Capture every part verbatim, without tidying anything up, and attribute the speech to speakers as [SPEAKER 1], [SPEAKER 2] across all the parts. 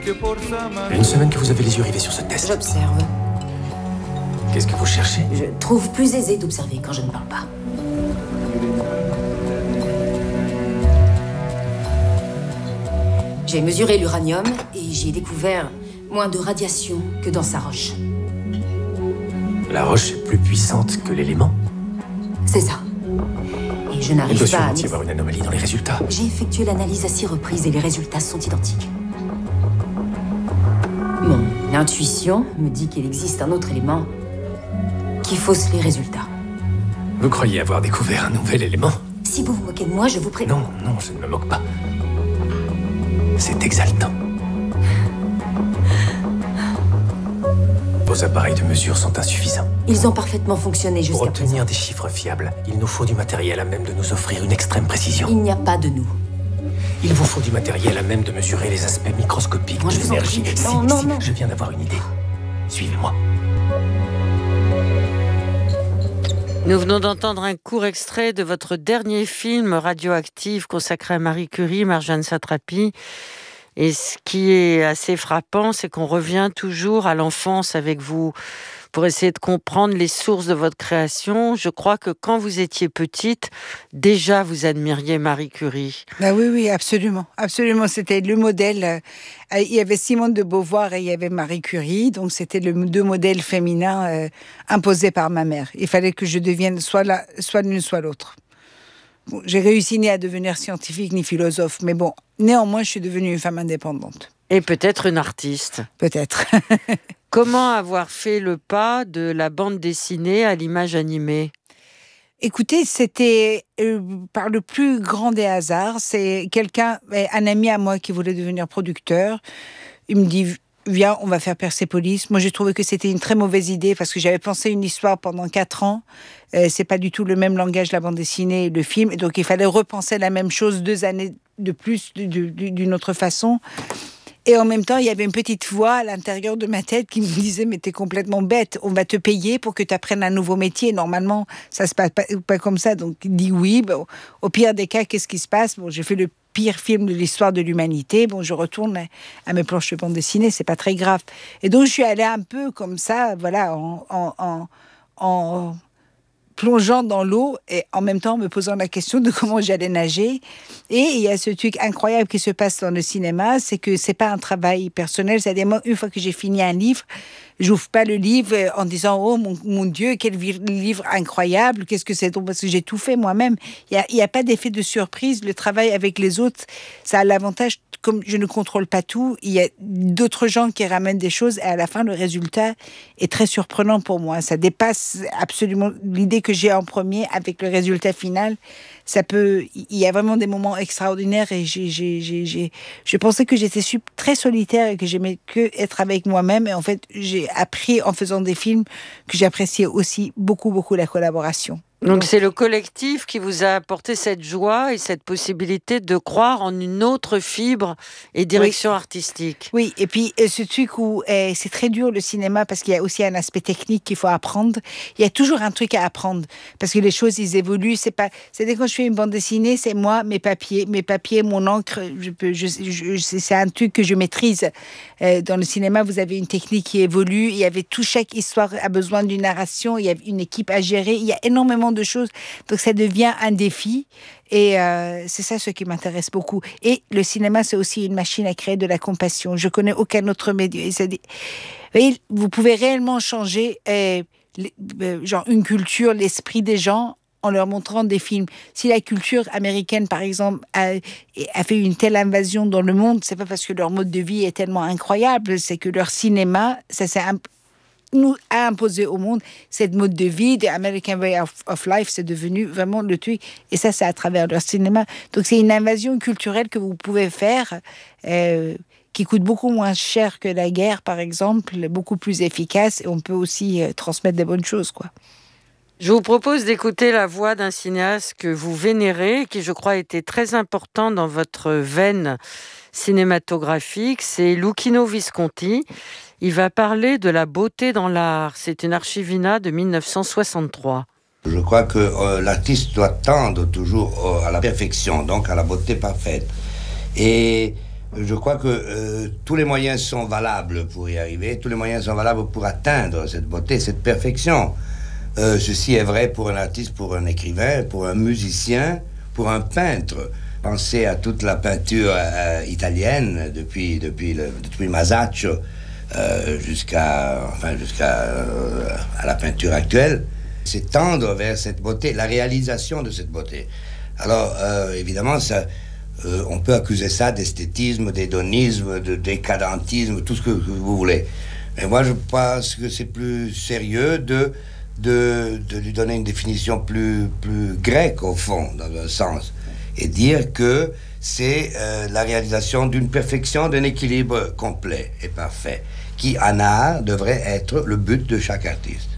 [SPEAKER 1] Il y a une semaine que vous avez les yeux rivés sur ce test.
[SPEAKER 2] J'observe.
[SPEAKER 1] Qu'est-ce que vous cherchez?
[SPEAKER 2] Je trouve plus aisé d'observer quand je ne parle pas. J'ai mesuré l'uranium et j'y ai découvert moins de radiation que dans sa roche.
[SPEAKER 1] La roche est plus puissante que l'élément?
[SPEAKER 2] C'est ça. Et je
[SPEAKER 1] Il
[SPEAKER 2] n'arrive
[SPEAKER 1] doit
[SPEAKER 2] pas à...
[SPEAKER 1] sûrement y avoir une anomalie dans les résultats.
[SPEAKER 2] J'ai effectué l'analyse à six reprises et les résultats sont identiques. Mon intuition me dit qu'il existe un autre élément qui fausse les résultats.
[SPEAKER 1] Vous croyez avoir découvert un nouvel élément?
[SPEAKER 2] Si vous vous moquez de moi, je vous prie...
[SPEAKER 1] Non, non, je ne me moque pas. C'est exaltant. Vos appareils de mesure sont insuffisants.
[SPEAKER 2] Ils ont parfaitement fonctionné jusqu'à
[SPEAKER 1] Pour
[SPEAKER 2] présent.
[SPEAKER 1] obtenir des chiffres fiables, il nous faut du matériel à même de nous offrir une extrême précision.
[SPEAKER 2] Il n'y a pas de nous.
[SPEAKER 1] Il vous faut du matériel à même de mesurer les aspects microscopiques
[SPEAKER 2] Moi,
[SPEAKER 1] de
[SPEAKER 2] je vous en
[SPEAKER 1] l'énergie.
[SPEAKER 2] prie.
[SPEAKER 1] Si,
[SPEAKER 2] Non, non,
[SPEAKER 1] si,
[SPEAKER 2] non.
[SPEAKER 1] je viens d'avoir une idée. Suivez-moi.
[SPEAKER 3] Nous venons d'entendre un court extrait de votre dernier film Radioactive consacré à Marie Curie, Marjane Satrapi. Et ce qui est assez frappant, c'est qu'on revient toujours à l'enfance avec vous pour essayer de comprendre les sources de votre création. Je crois que quand vous étiez petite, déjà vous admiriez Marie Curie.
[SPEAKER 4] Bah oui, oui, absolument. Absolument, c'était le modèle. Il y avait Simone de Beauvoir et il y avait Marie Curie. Donc, c'était les deux modèles féminins euh, imposés par ma mère. Il fallait que je devienne soit la, soit l'une, soit l'autre. Bon, j'ai réussi ni à devenir scientifique ni philosophe, mais bon, néanmoins, je suis devenue une femme indépendante.
[SPEAKER 3] Et peut-être une artiste.
[SPEAKER 4] Peut-être.
[SPEAKER 3] Comment avoir fait le pas de la bande dessinée à l'image animée?
[SPEAKER 4] Écoutez, c'était euh, par le plus grand des hasards. C'est quelqu'un, un ami à moi qui voulait devenir producteur. Il me dit... Viens, on va faire Persépolis. Moi, j'ai trouvé que c'était une très mauvaise idée parce que j'avais pensé une histoire pendant quatre ans. Euh, c'est pas du tout le même langage, la bande dessinée et le film. Et donc, il fallait repenser la même chose deux années de plus, de, de, d'une autre façon. Et en même temps, il y avait une petite voix à l'intérieur de ma tête qui me disait « Mais t'es complètement bête, on va te payer pour que tu apprennes un nouveau métier. Normalement, ça se passe pas, pas comme ça. » Donc, il dit oui. Bon, au pire des cas, qu'est-ce qui se passe? Bon, j'ai fait le pire film de l'histoire de l'humanité. Bon, je retourne à mes planches de bande dessinée, c'est pas très grave. Et donc, je suis allée un peu comme ça, voilà, en, en, en, en plongeant dans l'eau et en même temps me posant la question de comment j'allais nager. Et il y a ce truc incroyable qui se passe dans le cinéma, c'est que c'est pas un travail personnel. C'est-à-dire, moi, une fois que j'ai fini un livre, j'ouvre pas le livre en disant « Oh mon, mon Dieu, quel livre incroyable, qu'est-ce que c'est ?» Parce que j'ai tout fait moi-même. Il y a, il y a pas d'effet de surprise. Le travail avec les autres, ça a l'avantage, comme je ne contrôle pas tout, il y a d'autres gens qui ramènent des choses et à la fin, le résultat est très surprenant pour moi. Ça dépasse absolument l'idée que j'ai en premier avec le résultat final. Ça peut, il y a vraiment des moments extraordinaires et j'ai, j'ai, j'ai, j'ai, je pensais que j'étais très solitaire et que j'aimais que être avec moi-même. Et en fait, j'ai appris en faisant des films que j'appréciais aussi beaucoup, beaucoup la collaboration.
[SPEAKER 3] Donc c'est le collectif qui vous a apporté cette joie et cette possibilité de croire en une autre fibre et direction
[SPEAKER 4] oui.
[SPEAKER 3] artistique.
[SPEAKER 4] Oui, et puis ce truc où eh, c'est très dur le cinéma parce qu'il y a aussi un aspect technique qu'il faut apprendre. Il y a toujours un truc à apprendre parce que les choses ils évoluent. C'est pas, c'est dès quand je fais une bande dessinée, c'est moi, mes papiers, mes papiers, mon encre. Je peux, je, je, c'est un truc que je maîtrise. Euh, dans le cinéma, vous avez une technique qui évolue. Il y avait tout, chaque histoire a besoin d'une narration. Il y a une équipe à gérer. Il y a énormément de choses. Donc, ça devient un défi. Et euh, c'est ça ce qui m'intéresse beaucoup. Et le cinéma, c'est aussi une machine à créer de la compassion. Je connais aucun autre média. Et ça dit... Vous voyez, vous pouvez réellement changer euh, les, euh, genre une culture, l'esprit des gens en leur montrant des films. Si la culture américaine, par exemple, a, a fait une telle invasion dans le monde, c'est pas parce que leur mode de vie est tellement incroyable, c'est que leur cinéma, ça s'est imp- nous a imposé au monde cette mode de vie, the American way of, of life, c'est devenu vraiment le truc. Et ça, c'est à travers leur cinéma. Donc, c'est une invasion culturelle que vous pouvez faire, euh, qui coûte beaucoup moins cher que la guerre, par exemple, beaucoup plus efficace. Et on peut aussi euh, transmettre des bonnes choses, quoi.
[SPEAKER 3] Je vous propose d'écouter la voix d'un cinéaste que vous vénérez, qui, je crois, était très important dans votre veine cinématographique. C'est Luchino Visconti. Il va parler de la beauté dans l'art. C'est une archivina de mille neuf cent soixante-trois.
[SPEAKER 5] Je crois que euh, l'artiste doit tendre toujours euh, à la perfection, donc à la beauté parfaite. Et Je crois que euh, tous les moyens sont valables pour y arriver, tous les moyens sont valables pour atteindre cette beauté, cette perfection. Euh, ceci est vrai pour un artiste, pour un écrivain, pour un musicien, pour un peintre. Pensez à toute la peinture euh, italienne, depuis, depuis, le, depuis Masaccio euh, jusqu'à, enfin, jusqu'à euh, à la peinture actuelle. C'est tendre vers cette beauté, la réalisation de cette beauté. Alors, euh, évidemment, ça... Euh, on peut accuser ça d'esthétisme, d'hédonisme, de décadentisme, tout ce que, que vous voulez. Mais moi, je pense que c'est plus sérieux de, de, de lui donner une définition plus, plus grecque, au fond, dans un sens, et dire que c'est euh, la réalisation d'une perfection, d'un équilibre complet et parfait, qui, en art, devrait être le but de chaque artiste.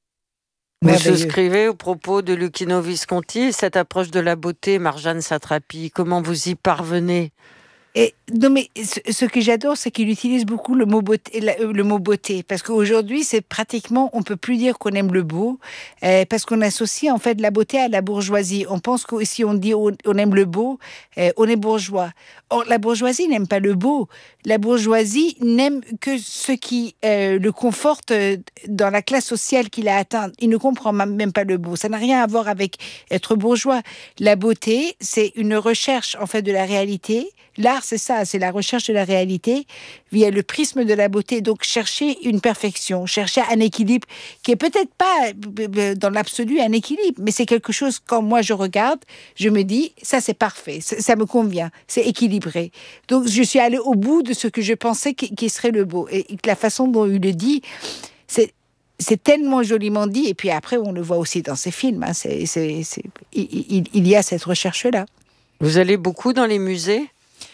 [SPEAKER 3] Vous souscrivez au propos de Luchino Visconti, cette approche de la beauté, Marjane Satrapi, comment vous y parvenez?
[SPEAKER 4] Et, non mais ce, ce que j'adore, c'est qu'il utilise beaucoup le mot beauté, le mot beauté, parce qu'aujourd'hui, c'est pratiquement, on peut plus dire qu'on aime le beau, euh, parce qu'on associe en fait la beauté à la bourgeoisie. On pense que si on dit on, on aime le beau, euh, on est bourgeois. Or, la bourgeoisie n'aime pas le beau. La bourgeoisie n'aime que ce qui euh, le conforte dans la classe sociale qu'il a atteinte. Il ne comprend même pas le beau. Ça n'a rien à voir avec être bourgeois. La beauté, c'est une recherche en fait de la réalité. L'art, c'est ça, c'est la recherche de la réalité via le prisme de la beauté. Donc, chercher une perfection, chercher un équilibre qui est peut-être pas dans l'absolu un équilibre, mais c'est quelque chose, quand moi je regarde, je me dis, ça c'est parfait, ça, ça me convient, c'est équilibré. Donc, je suis allée au bout de ce que je pensais qui, qui serait le beau. Et la façon dont il le dit, c'est C'est tellement joliment dit, et puis après, on le voit aussi dans ses films. Hein. C'est, c'est, c'est, il, il, il y a cette recherche-là.
[SPEAKER 3] Vous allez beaucoup dans les musées ?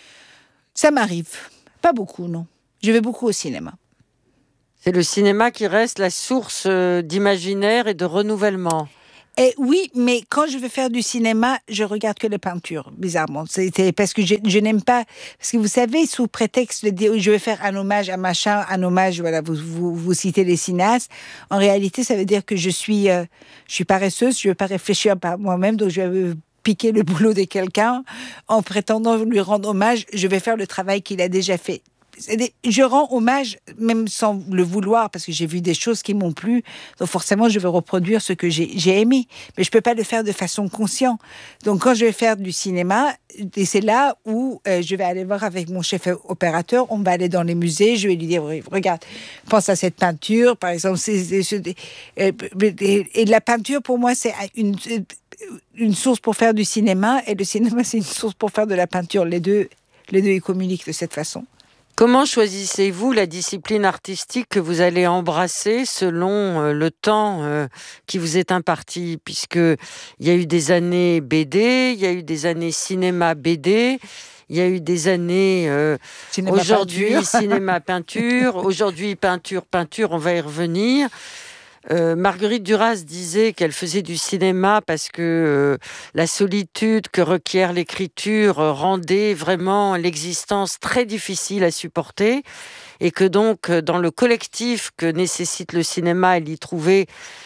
[SPEAKER 4] Ça m'arrive. Pas beaucoup, non. Je vais beaucoup au cinéma.
[SPEAKER 3] C'est le cinéma qui reste la source d'imaginaire et de renouvellement.
[SPEAKER 4] Et oui, mais quand je veux faire du cinéma, je regarde que les peintures, bizarrement. C'est, c'est parce que je, je n'aime pas... Parce que vous savez, sous prétexte de je vais faire un hommage à machin, un hommage, voilà, vous, vous, vous citez les cinéastes. En réalité, ça veut dire que je suis, euh, je suis paresseuse, je ne veux pas réfléchir par moi-même, donc je vais piquer le boulot de quelqu'un en prétendant lui rendre hommage. Je vais faire le travail qu'il a déjà fait. Je rends hommage, même sans le vouloir, parce que j'ai vu des choses qui m'ont plu. Donc forcément, je vais reproduire ce que j'ai, j'ai aimé. Mais je ne peux pas le faire de façon consciente. Donc quand je vais faire du cinéma, et c'est là où euh, je vais aller voir avec mon chef opérateur, on va aller dans les musées, je vais lui dire, regarde, pense à cette peinture, par exemple. C'est, c'est, c'est, et, et la peinture, pour moi, c'est une, une source pour faire du cinéma, et le cinéma, c'est une source pour faire de la peinture. Les deux, les deux, ils communiquent de cette façon.
[SPEAKER 3] Comment choisissez-vous la discipline artistique que vous allez embrasser selon euh, le temps euh, qui vous est imparti ? Puisqu'il y a eu des années B D, il y a eu des années cinéma B D, il y a eu des années euh,
[SPEAKER 4] cinéma
[SPEAKER 3] aujourd'hui
[SPEAKER 4] peinture.
[SPEAKER 3] cinéma peinture, aujourd'hui peinture, peinture, on va y revenir. Euh, Marguerite Duras disait qu'elle faisait du cinéma parce que euh, la solitude que requiert l'écriture euh, rendait vraiment l'existence très difficile à supporter et que donc dans le collectif que nécessite le cinéma, elle y trouvait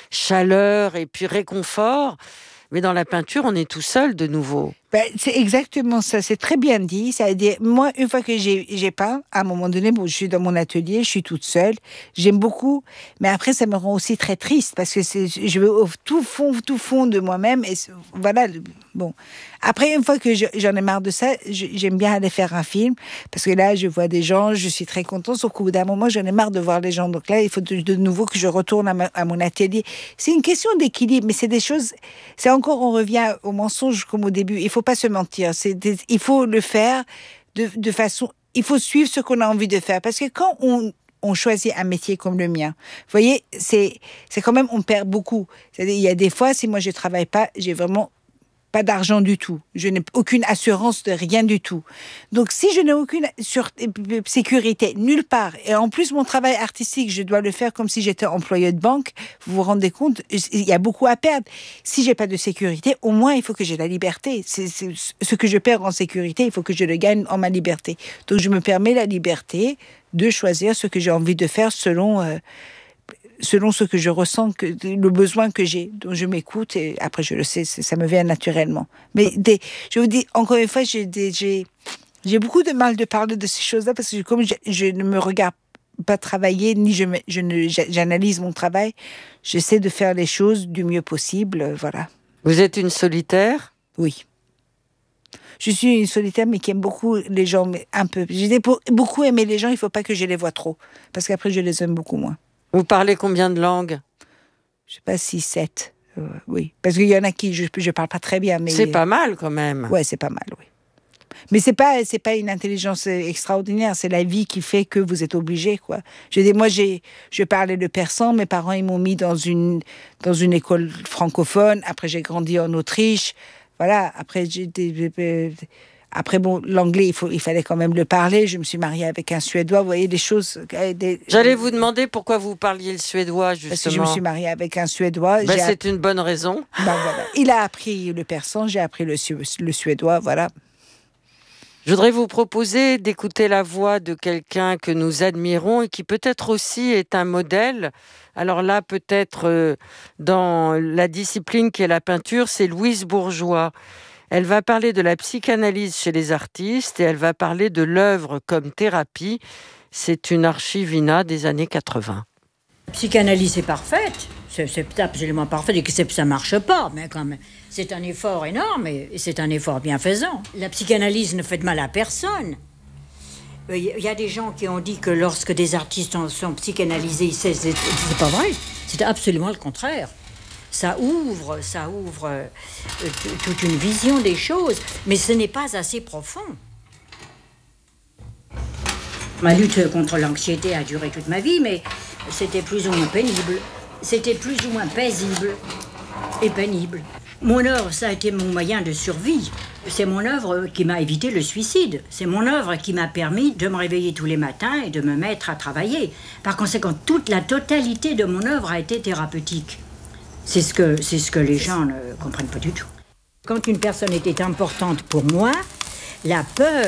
[SPEAKER 3] chaleur et puis réconfort. Mais dans la peinture, on est tout seul de nouveau.
[SPEAKER 4] Ben, c'est exactement ça, c'est très bien dit. Ça veut dire, moi, une fois que j'ai, j'ai peint, à un moment donné, bon, je suis dans mon atelier, je suis toute seule, j'aime beaucoup, mais après, ça me rend aussi très triste, parce que c'est, je vais au tout fond, tout fond de moi-même, et voilà, bon. Après, une fois que je, j'en ai marre de ça, je, j'aime bien aller faire un film, parce que là, je vois des gens, je suis très contente, sauf qu'au bout d'un moment, j'en ai marre de voir les gens, donc là, il faut de, de nouveau que je retourne à, ma, à mon atelier. C'est une question d'équilibre, mais c'est des choses, c'est encore, on revient au mensonge comme au début, il faut pas se mentir, c'est des, il faut le faire de, de façon, il faut suivre ce qu'on a envie de faire, parce que quand on, on choisit un métier comme le mien, vous voyez, c'est, c'est quand même, on perd beaucoup. C'est-à-dire, il y a des fois, si moi je travaille pas, j'ai vraiment pas d'argent du tout. Je n'ai aucune assurance de rien du tout. Donc, si je n'ai aucune sur- sécurité nulle part, et en plus, mon travail artistique, je dois le faire comme si j'étais employé de banque, vous vous rendez compte, il y a beaucoup à perdre. Si j'ai pas de sécurité, au moins, il faut que j'ai la liberté. C'est, c'est, ce que je perds en sécurité, il faut que je le gagne en ma liberté. Donc, je me permets la liberté de choisir ce que j'ai envie de faire selon... Euh, selon ce que je ressens, que, le besoin que j'ai. Donc je m'écoute et après je le sais, ça me vient naturellement. Mais des, je vous dis, encore une fois, j'ai, des, j'ai J'ai beaucoup de mal de parler de ces choses-là parce que comme je, je ne me regarde pas travailler, ni je, me, je ne, j'analyse mon travail, j'essaie de faire les choses du mieux possible, voilà.
[SPEAKER 3] Vous êtes une solitaire ?
[SPEAKER 4] Oui. Je suis une solitaire, mais qui aime beaucoup les gens, mais un peu. J'ai beaucoup aimé les gens, il ne faut pas que je les vois trop, parce qu'après, je les aime beaucoup moins.
[SPEAKER 3] Vous parlez combien de langues ?
[SPEAKER 4] Je ne sais pas, six, sept. Euh, oui. Parce qu'il y en a qui, je ne parle pas très bien. Mais...
[SPEAKER 3] C'est pas mal, quand même.
[SPEAKER 4] Oui, c'est pas mal, oui. Mais ce n'est pas, c'est pas une intelligence extraordinaire, c'est la vie qui fait que vous êtes obligé, quoi. Je dis, moi, j'ai, je parlais le persan, mes parents, ils m'ont mis dans une, dans une école francophone, après, j'ai grandi en Autriche. Voilà, après, j'ai, après bon, l'anglais, il, faut, il fallait quand même le parler. Je me suis mariée avec un Suédois. Vous voyez, des choses... Des...
[SPEAKER 3] J'allais vous demander pourquoi vous parliez le suédois, justement.
[SPEAKER 4] Parce que je me suis mariée avec un Suédois.
[SPEAKER 3] Ben, c'est
[SPEAKER 4] app...
[SPEAKER 3] une bonne raison.
[SPEAKER 4] Ben, voilà. Il a appris le persan, j'ai appris le, su... le suédois, voilà.
[SPEAKER 3] Je voudrais vous proposer d'écouter la voix de quelqu'un que nous admirons et qui peut-être aussi est un modèle. Alors là, peut-être euh, dans la discipline qui est la peinture, c'est Louise Bourgeois. Elle va parler de la psychanalyse chez les artistes et elle va parler de l'œuvre comme thérapie. C'est une archivina des années quatre-vingts.
[SPEAKER 6] La psychanalyse est parfaite, c'est, c'est absolument parfait et que ça ne marche pas, mais quand même, c'est un effort énorme et c'est un effort bienfaisant. La psychanalyse ne fait de mal à personne. Il y a des gens qui ont dit que lorsque des artistes sont psychanalysés, c'est, c'est, c'est pas vrai, c'est absolument le contraire. Ça ouvre, ça ouvre euh, t- toute une vision des choses, mais ce n'est pas assez profond. Ma lutte contre l'anxiété a duré toute ma vie, mais c'était plus ou moins pénible. C'était plus ou moins paisible et pénible. Mon œuvre, ça a été mon moyen de survie. C'est mon œuvre qui m'a évité le suicide. C'est mon œuvre qui m'a permis de me réveiller tous les matins et de me mettre à travailler. Par conséquent, toute la totalité de mon œuvre a été thérapeutique. C'est ce que, c'est ce que les gens ne comprennent pas du tout. Quand une personne était importante pour moi, la peur